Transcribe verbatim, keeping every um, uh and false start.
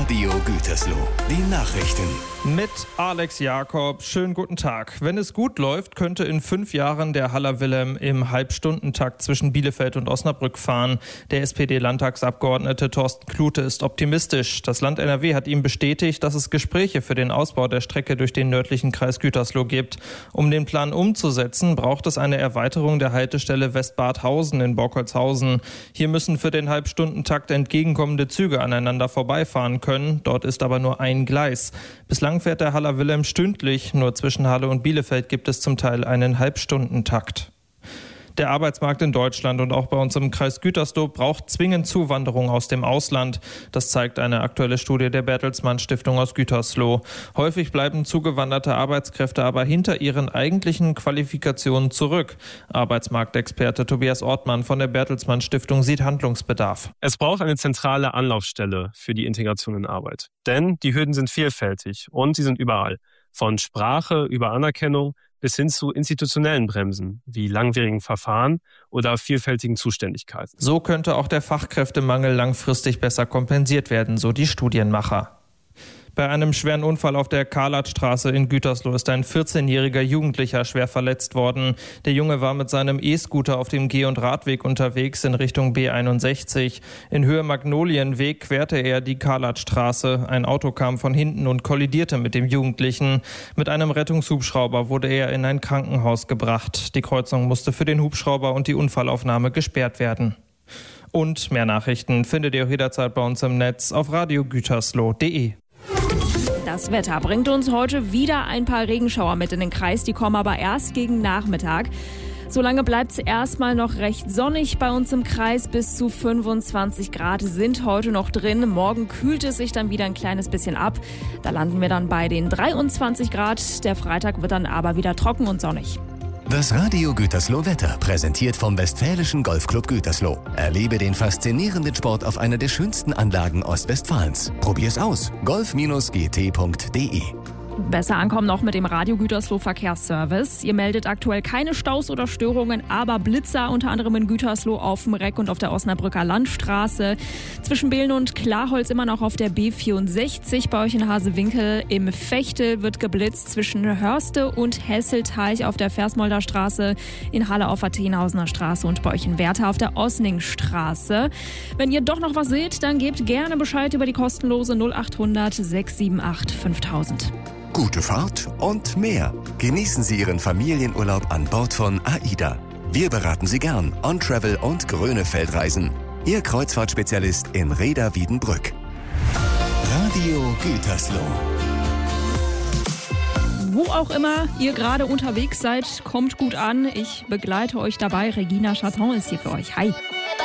Radio Gütersloh. Die Nachrichten. Mit Alex Jakob. Schönen guten Tag. Wenn es gut läuft, könnte in fünf Jahren der Haller Willem im Halbstundentakt zwischen Bielefeld und Osnabrück fahren. Der S P D-Landtagsabgeordnete Thorsten Klute ist optimistisch. Das Land N R W hat ihm bestätigt, dass es Gespräche für den Ausbau der Strecke durch den nördlichen Kreis Gütersloh gibt. Um den Plan umzusetzen, braucht es eine Erweiterung der Haltestelle Westbadhausen in Borkholzhausen. Hier müssen für den Halbstundentakt entgegenkommende Züge aneinander vorbeifahren können. Dort ist aber nur ein Gleis. Bislang fährt der Haller Willem stündlich. Nur zwischen Halle und Bielefeld gibt es zum Teil einen Halbstundentakt. Der Arbeitsmarkt in Deutschland und auch bei uns im Kreis Gütersloh braucht zwingend Zuwanderung aus dem Ausland. Das zeigt eine aktuelle Studie der Bertelsmann Stiftung aus Gütersloh. Häufig bleiben zugewanderte Arbeitskräfte aber hinter ihren eigentlichen Qualifikationen zurück. Arbeitsmarktexperte Tobias Ortmann von der Bertelsmann Stiftung sieht Handlungsbedarf. Es braucht eine zentrale Anlaufstelle für die Integration in Arbeit. Denn die Hürden sind vielfältig und sie sind überall. Von Sprache über Anerkennung bis hin zu institutionellen Bremsen wie langwierigen Verfahren oder vielfältigen Zuständigkeiten. So könnte auch der Fachkräftemangel langfristig besser kompensiert werden, so die Studienmacher. Bei einem schweren Unfall auf der Karlatstraße in Gütersloh ist ein vierzehnjähriger Jugendlicher schwer verletzt worden. Der Junge war mit seinem E-Scooter auf dem Geh- und Radweg unterwegs in Richtung B einundsechzig. In Höhe Magnolienweg querte er die Karlatstraße. Ein Auto kam von hinten und kollidierte mit dem Jugendlichen. Mit einem Rettungshubschrauber wurde er in ein Krankenhaus gebracht. Die Kreuzung musste für den Hubschrauber und die Unfallaufnahme gesperrt werden. Und mehr Nachrichten findet ihr auch jederzeit bei uns im Netz auf radio gütersloh punkt de. Das Wetter bringt uns heute wieder ein paar Regenschauer mit in den Kreis. Die kommen aber erst gegen Nachmittag. Solange bleibt es erstmal noch recht sonnig bei uns im Kreis. Bis zu fünfundzwanzig Grad sind heute noch drin. Morgen kühlt es sich dann wieder ein kleines bisschen ab. Da landen wir dann bei den dreiundzwanzig Grad. Der Freitag wird dann aber wieder trocken und sonnig. Das Radio Gütersloh Wetter, präsentiert vom Westfälischen Golfclub Gütersloh. Erlebe den faszinierenden Sport auf einer der schönsten Anlagen Ostwestfalens. Probier's aus. golf Bindestrich g t punkt de. Besser ankommen noch mit dem Radio Gütersloh Verkehrsservice. Ihr meldet aktuell keine Staus oder Störungen, aber Blitzer unter anderem in Gütersloh auf dem Reck und auf der Osnabrücker Landstraße. Zwischen Behlen und Klarholz immer noch auf der B vierundsechzig. Bei euch in Hasewinkel im Fechtel wird geblitzt zwischen Hörste und Hesselteich auf der Versmolder Straße, in Halle auf der Tenhausener Straße und bei euch in Werther auf der Osningstraße. Wenn ihr doch noch was seht, dann gebt gerne Bescheid über die kostenlose null achthundert sechs sieben acht fünftausend. Gute Fahrt und mehr. Genießen Sie Ihren Familienurlaub an Bord von AIDA. Wir beraten Sie gern on Travel und Grönefeldreisen. Ihr Kreuzfahrtspezialist in Rheda-Wiedenbrück. Radio Gütersloh. Wo auch immer ihr gerade unterwegs seid, kommt gut an. Ich begleite euch dabei. Regina Chaton ist hier für euch. Hi.